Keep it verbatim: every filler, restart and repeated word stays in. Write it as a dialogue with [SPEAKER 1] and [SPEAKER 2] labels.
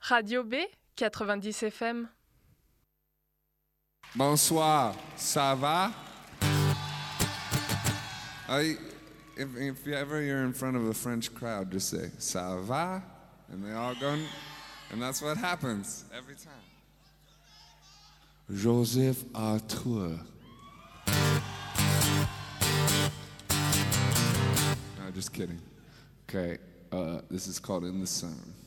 [SPEAKER 1] Radio B, quatre-vingt-dix F M.
[SPEAKER 2] Bonsoir, ça va? I, if, if you ever you're in front of a French crowd, just say, ça va? And they all go, and that's what happens every time. Joseph Arthur. No, just kidding. Okay, uh, this is called In the Sun.